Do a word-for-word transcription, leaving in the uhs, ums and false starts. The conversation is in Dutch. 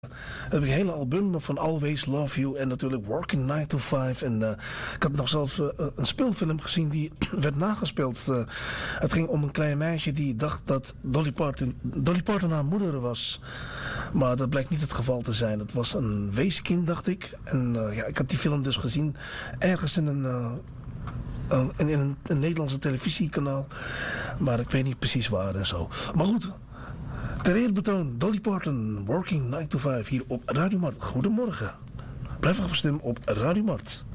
heb ik een hele album van Always Love You en natuurlijk Working nine to five. En uh, ik had nog zelfs uh, een speelfilm gezien die werd nagespeeld. Uh, het ging om een klein meisje die dacht dat Dolly Parton, Dolly Parton haar moeder was. Maar dat blijkt niet het geval te zijn. Het was een weeskind, dacht ik. En uh, ja, ik had die film dus gezien ergens in een... Uh, in een, een Nederlandse televisiekanaal. Maar ik weet niet precies waar en zo. Maar goed... Ter eerbetoon Dolly Parton, Working nine to five hier op Radio Mart. Goedemorgen. Blijf afgestemd op Radio Mart.